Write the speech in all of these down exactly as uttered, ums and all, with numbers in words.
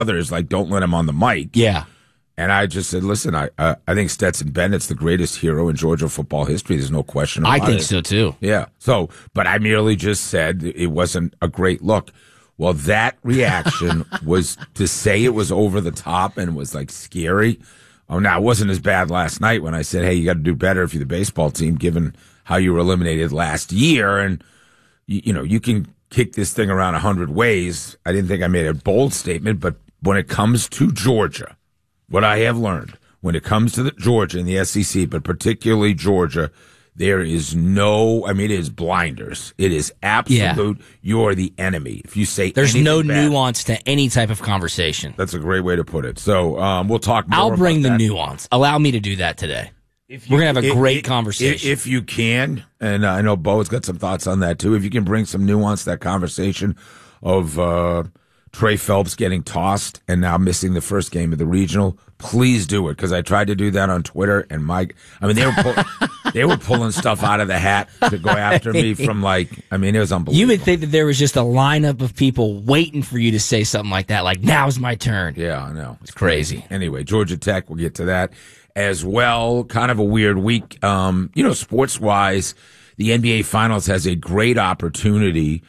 others, like, don't let him on the mic. Yeah. And I just said, listen, I uh, I think Stetson Bennett's the greatest hero in Georgia football history. There's no question about it. I think it. so, too. Yeah. So, but I merely just said it wasn't a great look. Well, that reaction was to say it was over the top and was, like, scary. Oh, now, it wasn't as bad last night when I said, hey, you got to do better if you're the baseball team, given how you were eliminated last year. And, you, you know, you can kick this thing around a hundred ways. I didn't think I made a bold statement, but when it comes to Georgia, what I have learned, when it comes to the Georgia and the S E C, but particularly Georgia, there is no, I mean, it is blinders. It is absolute, yeah. You're the enemy. If you say There's no bad, nuance to any type of conversation. That's a great way to put it. So um, we'll talk more I'll bring about the that. nuance. Allow me to do that today. If you, We're going to have a if, great if, conversation. If you can, and I know Bo's got some thoughts on that too, if you can bring some nuance to that conversation of uh, Trey Phelps getting tossed and now missing the first game of the regional, please do it, because I tried to do that on Twitter, and Mike, I mean, they were pull, they were pulling stuff out of the hat to go after me from, like, I mean, it was unbelievable. You would think that there was just a lineup of people waiting for you to say something like that, like, now's my turn. Yeah, I know. It's crazy. Anyway, Georgia Tech, we'll get to that as well. Kind of a weird week. Um, you know, sports-wise, the N B A Finals has a great opportunity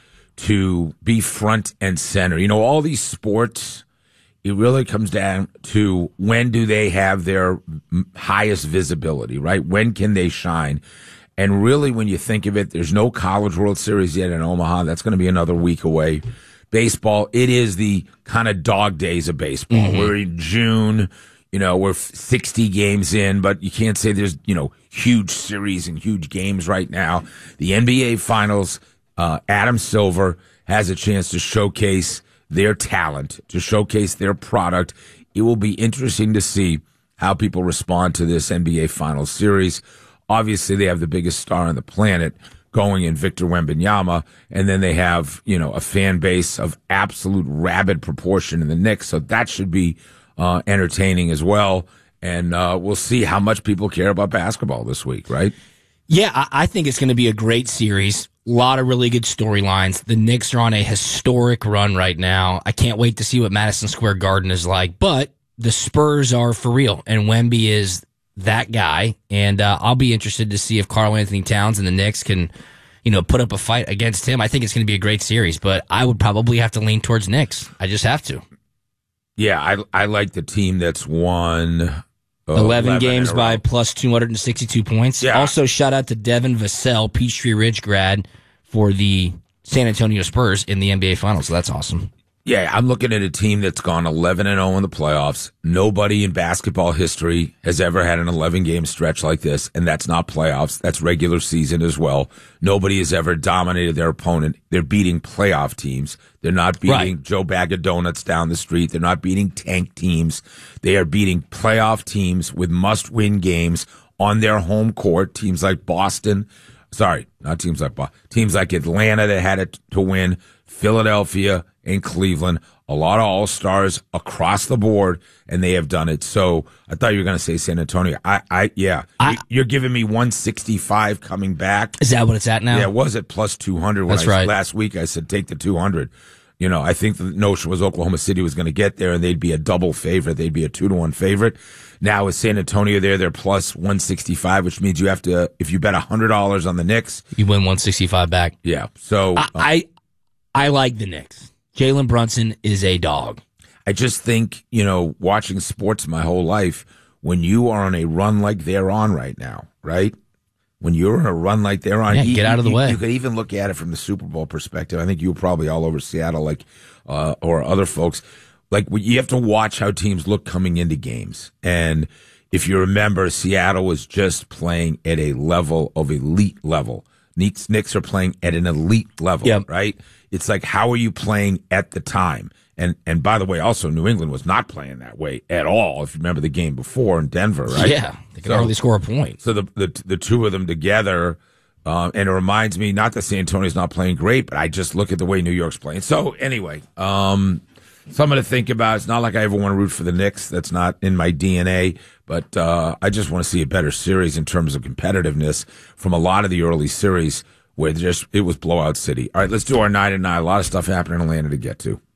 to be front and center. You know, all these sports, it really comes down to when do they have their highest visibility, right? When can they shine? And really, when you think of it, there's no College World Series yet in Omaha. That's going to be another week away. Baseball, it is the kind of dog days of baseball. Mm-hmm. We're in June. You know, we're sixty games in, but you can't say there's, you know, huge series and huge games right now. The N B A Finals, uh, Adam Silver has a chance to showcase their talent, to showcase their product. It will be interesting to see how people respond to this N B A Finals series. Obviously, they have the biggest star on the planet going in Victor Wembanyama, and then they have, you know, a fan base of absolute rabid proportion in the Knicks, so that should be Uh, entertaining as well, and uh, we'll see how much people care about basketball this week, right? Yeah, I, I think it's going to be a great series. A lot of really good storylines. The Knicks are on a historic run right now. I can't wait to see what Madison Square Garden is like, but the Spurs are for real, and Wemby is that guy, and uh, I'll be interested to see if Karl Anthony Towns and the Knicks can, you know, put up a fight against him. I think it's going to be a great series, but I would probably have to lean towards Knicks. I just have to. Yeah, I I like the team that's won uh, eleven games by plus two hundred sixty-two points. Yeah. Also, shout out to Devin Vassell, Peachtree Ridge grad, for the San Antonio Spurs in the N B A Finals. So that's awesome. Yeah, I'm looking at a team that's gone eleven and oh in the playoffs. Nobody in basketball history has ever had an eleven-game stretch like this, and that's not playoffs. That's regular season as well. Nobody has ever dominated their opponent. They're beating playoff teams. They're not beating right. Joe Bag of Donuts down the street. They're not beating tank teams. They are beating playoff teams with must-win games on their home court. Teams like Boston. Sorry, not teams like Boston. Teams like Atlanta that had it to win. Philadelphia and Cleveland, a lot of all-stars across the board, and they have done it. So I thought you were going to say San Antonio. I, I yeah. I, You're giving me one sixty-five coming back. Is that what it's at now? Yeah, it was at plus two hundred. When That's I, right. Last week I said take the two hundred. You know, I think the notion was Oklahoma City was going to get there, and they'd be a double favorite. They'd be a two to one favorite. Now with San Antonio there, they're plus one sixty-five, which means you have to, if you bet one hundred dollars on the Knicks. You win one sixty-five back. Yeah. So I, uh, I, I like the Knicks. Jalen Brunson is a dog. I just think, you know, watching sports my whole life, when you are on a run like they're on right now, right? When you're on a run like they're on, yeah, you, get out of the you, way. You could even look at it from the Super Bowl perspective. I think you were probably all over Seattle, like, uh, or other folks. Like, you have to watch how teams look coming into games. And if you remember, Seattle was just playing at a level of elite level. Knicks, Knicks are playing at an elite level, yep. right? It's like, how are you playing at the time? And and by the way, also New England was not playing that way at all. If you remember the game before in Denver, right? Yeah, they could so, hardly score a point. So the the the two of them together, uh, and it reminds me, not that San Antonio's not playing great, but I just look at the way New York's playing. So anyway, um, something to think about. It's not like I ever want to root for the Knicks. That's not in my D N A. But uh, I just want to see a better series in terms of competitiveness from a lot of the early series where just it was blowout city. All right, let's do our nine and nine. A lot of stuff happening in Atlanta to get to.